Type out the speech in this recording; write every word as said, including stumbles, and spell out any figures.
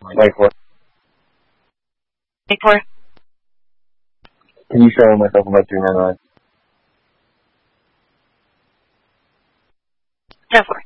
twenty-four. twenty-four. Can you show myself about three ninety-nine? Go for it.